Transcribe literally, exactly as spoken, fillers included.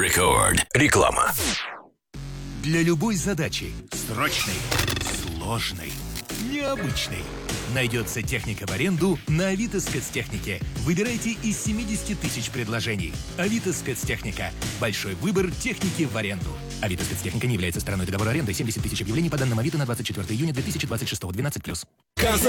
Рекорд. Реклама. Для любой задачи, срочной, сложной, необычной, найдется техника в аренду на Авито Спецтехнике. Выбирайте из семидесяти тысяч предложений. Авито Спецтехника. Большой выбор техники в аренду. Авито Спецтехника не является стороной договора аренды. семьдесят тысяч объявлений по данным Авито на двадцать четвёртое июня две тысячи двадцать шестого. двенадцать плюс.